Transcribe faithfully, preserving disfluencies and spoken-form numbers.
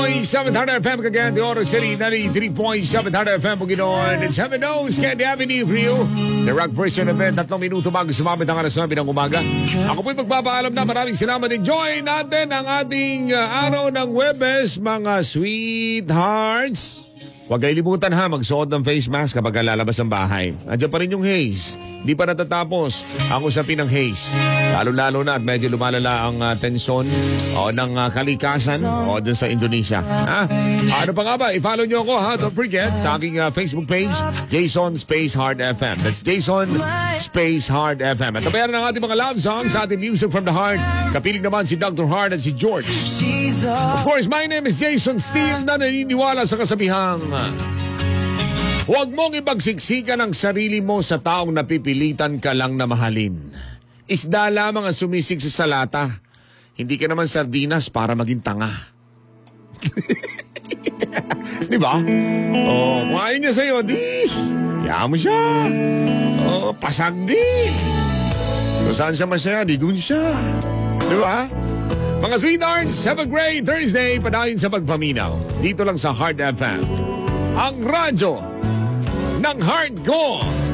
seven hundred F M again, the Oro City, ninety-three point seven hundred F M Bukidnon. It's Heaven Knows, Candy Avenue for you. The rock version of it, tatlong minuto bago sumabit ang alas nine ng umaga. Ako po'y magpapaalam na maraming salamat. Enjoy natin ang ating uh, araw ng Webes, mga sweethearts. Huwag kayo limutan ha, magsuot ng face mask kapag lalabas ng bahay. Andiyan pa rin yung haze. Hindi pa natatapos ang usapin ng haze. Lalo-lalo na at medyo lumalala ang uh, tensyon o ng uh, kalikasan o dun sa Indonesia. Ha? Ano pa nga ba? I-follow nyo ako ha. Don't forget sa aking uh, Facebook page, Jason Space Hard F M. That's Jason Space Hard F M. At tabayan ng ating mga love songs sa ating Music from the Heart. Kapiling naman si Doctor Hard at si George. Of course, my name is Jason Steele na naniniwala sa kasabihang huwag mong ipagsiksikan ang sarili mo sa taong napipilitan ka lang na mahalin. Isda lamang ang sumisig sa salata. Hindi ka naman sardinas para maging tanga. Di ba? Oh, kumain niya sa'yo, di. Yaan mo siya. Oh, pasag di. Kung saan siya masaya, di dun siya. Di ba? Mga sweethearts, have a great Thursday. Padayon sa pagpaminaw. Dito lang sa Heart F M. Ang radyo ng heart ko.